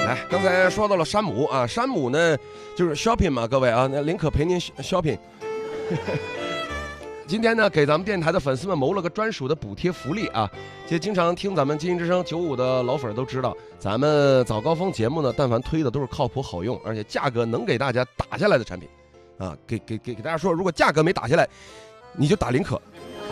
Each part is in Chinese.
来，刚才说到了山姆啊，山姆呢就是 shopping 嘛，各位啊，那林可陪您 shopping。今天呢，给咱们电台的粉丝们谋了个专属的补贴福利啊！其实经常听咱们经营之声95的老粉都知道，咱们早高峰节目呢，但凡推的都是靠谱好用，而且价格能给大家打下来的产品啊！给大家说，如果价格没打下来，你就打林可。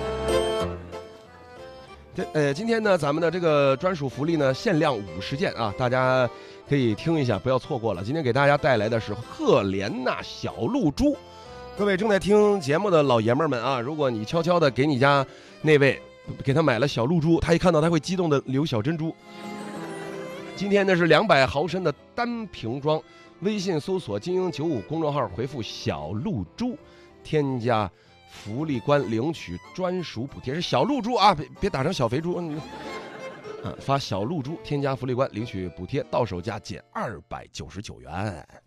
今天呢，咱们的这个专属福利呢，限量50件啊，大家可以听一下，不要错过了。今天给大家带来的是赫莲娜小露珠。各位正在听节目的老爷们儿们啊，如果你悄悄的给你家那位给他买了小露珠，他一看到他会激动的流小珍珠。今天呢是200毫升的单瓶装，微信搜索精英95公众号回复小露珠，添加福利关领取专属补贴，是小露珠啊，别打成小肥猪。发小露珠添加福利关领取补贴，到手价减299元。